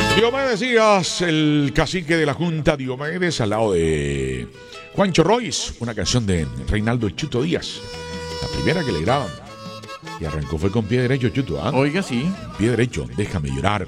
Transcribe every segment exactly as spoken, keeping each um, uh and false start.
Diomedes Díaz, el cacique de la Junta Diomedes, al lado de Juancho Royce, una canción de Reinaldo El Chuto Díaz, la primera que le graban. Y arrancó fue con pie derecho, Chuto, ¿ah? Oiga, sí. Pie derecho, déjame llorar.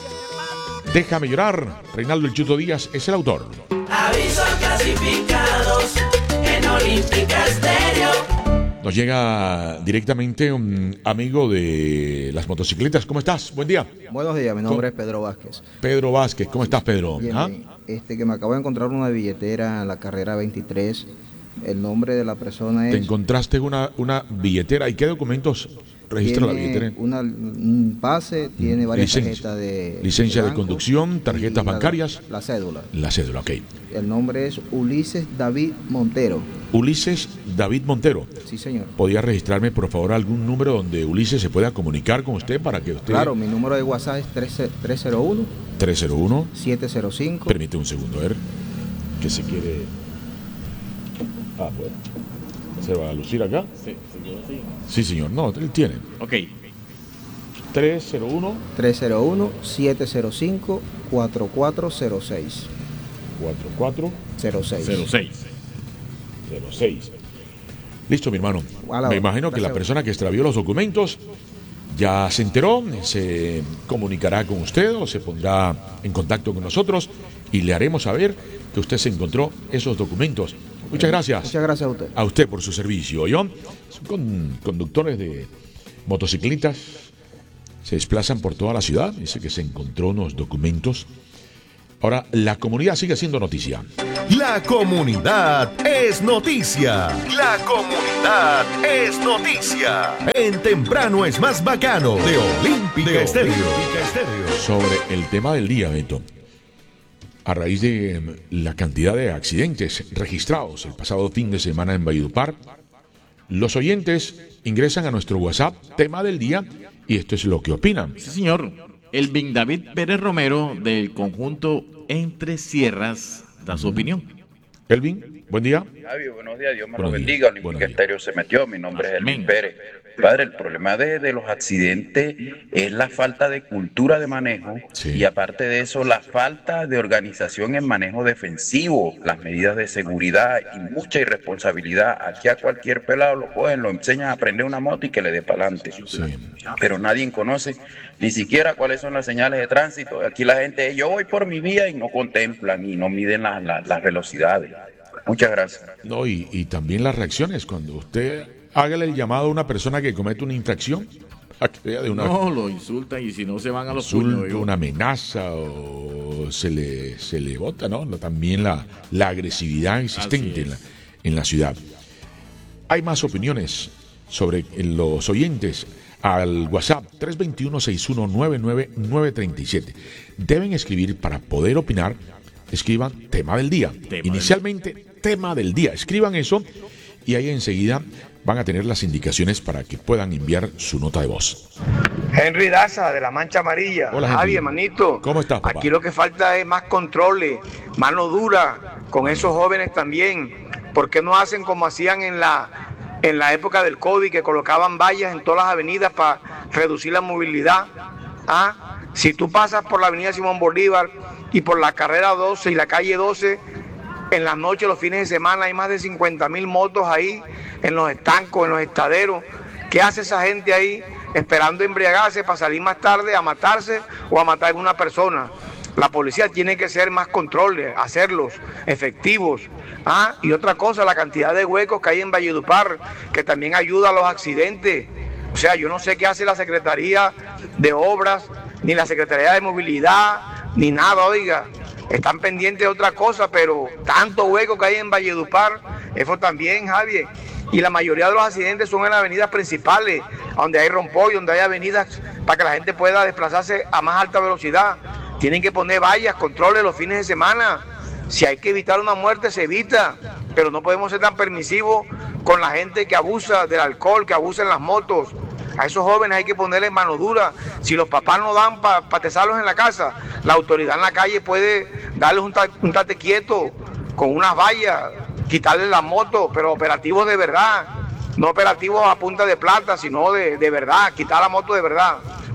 Déjame llorar. Reinaldo El Chuto Díaz es el autor. Aviso clasificados en Olímpica Estéreo. Nos llega directamente un amigo de las motocicletas. ¿Cómo estás? Buen día. Buenos días, mi nombre es Pedro Vázquez. Pedro Vázquez, ¿cómo estás, Pedro? Bien, ¿Ah? bien. Este, que me acabo de encontrar una billetera en la carrera veintitrés. El nombre de la persona es... Te encontraste una, una billetera. ¿Y qué documentos registra la tiene billetera? Una, un pase, tiene varias Licencia. tarjetas de... Licencia de banco conducción, tarjetas y la- bancarias. La cédula. La cédula, ok. El nombre es Ulises David Montero. Ulises David Montero. Sí, señor. ¿Podría registrarme, por favor, algún número donde Ulises se pueda comunicar con usted para que usted... Claro, mi número de WhatsApp es tres cero uno, tres cero uno. siete cero cinco. Permite un segundo, a ver. Que se quiere... Ah, bueno. ¿Se va a lucir acá? Sí, se quedó así. Sí, señor. No, él tiene. Ok. tres cero uno. tres cero uno, siete cero cinco, cuatro cuatro cero seis. cuatro cuatro cero seis. cero seis. cero seis. Listo, mi hermano. A la Me hora. imagino que la Gracias. persona que extravió los documentos ya se enteró, se comunicará con usted o se pondrá en contacto con nosotros y le haremos saber que usted se encontró esos documentos. Muchas gracias. Muchas gracias a usted. A usted por su servicio. Yo, son con- conductores de motocicletas, se desplazan por toda la ciudad. Dice que se encontró unos documentos. Ahora, la comunidad sigue siendo noticia. La comunidad es noticia. La comunidad es noticia. En Temprano es más bacano de Olímpica Estéreo. Sobre el tema del día, Beto. A raíz de em, la cantidad de accidentes registrados el pasado fin de semana en Valledupar, los oyentes ingresan a nuestro WhatsApp, tema del día, y esto es lo que opinan. Sí, señor. El Bin David Pérez Romero del conjunto Entre Sierras da su opinión. Elvin, buen día. Javi, buenos días, Dios me Buenos lo días. bendiga. Buenos Olímpica días. Estéreo se metió, mi nombre es Amén. Elvin Pérez. Padre, el problema de, de los accidentes es la falta de cultura de manejo Sí. y aparte de eso la falta de organización en manejo defensivo, las medidas de seguridad y mucha irresponsabilidad. Aquí a cualquier pelado lo cogen, lo enseñan a aprender una moto y que le dé para adelante. Sí. Pero nadie conoce ni siquiera cuáles son las señales de tránsito. Aquí la gente, yo voy por mi vía y no contemplan y no miden las, las, las velocidades. Muchas gracias. No, y, y también las reacciones. Cuando usted hágale el llamado a una persona que comete una infracción, a que vea de una No, lo insultan y si no se van a los puños. insulto, yo- una amenaza o se le, se le bota, ¿no? También la, la agresividad existente Así en la, es. en la ciudad. Hay más opiniones sobre los oyentes al WhatsApp tres dos uno, seis uno nueve nueve nueve tres siete. Deben escribir para poder opinar. Escriban tema del día. del Inicialmente, tema del día. Escriban eso y ahí enseguida van a tener las indicaciones para que puedan enviar su nota de voz. Henry Daza, de la Mancha Amarilla. Hola, Henry. Javi, hermanito. ¿Cómo estás, papá? Aquí lo que falta es más controles, mano dura, con esos jóvenes también. ¿Por qué no hacen como hacían en la, en la época del COVID, que colocaban vallas en todas las avenidas para reducir la movilidad? ¿Ah? Si tú pasas por la avenida Simón Bolívar y por la carrera doce y la calle doce, en las noches, los fines de semana, hay más de cincuenta mil motos ahí, en los estancos, en los estaderos. ¿Qué hace esa gente ahí esperando embriagarse para salir más tarde a matarse o a matar a una persona? La policía tiene que hacer más controles, hacerlos efectivos. ¿Ah? Y otra cosa, la cantidad de huecos que hay en Valledupar, que también ayuda a los accidentes. O sea, yo no sé qué hace la Secretaría de Obras, ni la Secretaría de Movilidad, ni nada, oiga. Están pendientes de otra cosa, pero tanto hueco que hay en Valledupar, eso también, Javier. Y la mayoría de los accidentes son en las avenidas principales, donde hay rompoy, donde hay avenidas para que la gente pueda desplazarse a más alta velocidad. Tienen que poner vallas, controles los fines de semana. Si hay que evitar una muerte, se evita, pero no podemos ser tan permisivos con la gente que abusa del alcohol, que abusa en las motos. A esos jóvenes hay que ponerles mano dura. Si los papás no dan para pa tesarlos en la casa, la autoridad en la calle puede darles un, ta un tate quieto con unas vallas, quitarles la moto, pero operativos de verdad. No operativos a punta de plata, sino de, de verdad, quitar la moto de verdad.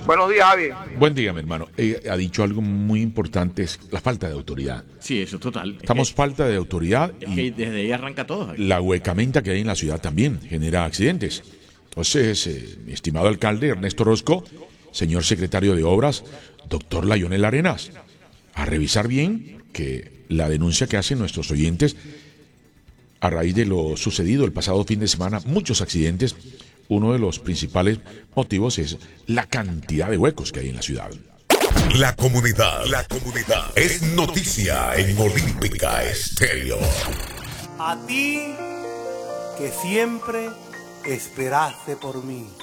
Buenos días, Javier. Buen día, mi hermano. Eh, ha dicho algo muy importante, es la falta de autoridad. Sí, eso es total. Estamos es falta de autoridad que, y es que desde ahí arranca todo, Javier. la huecamenta que hay en la ciudad también genera accidentes. Entonces, eh, mi estimado alcalde Ernesto Rosco, señor secretario de Obras, doctor Lionel Arenas, a revisar bien que la denuncia que hacen nuestros oyentes a raíz de lo sucedido el pasado fin de semana, muchos accidentes, uno de los principales motivos es la cantidad de huecos que hay en la ciudad. La comunidad, la comunidad es noticia en Olímpica Estéreo. A ti que siempre esperaste por mí.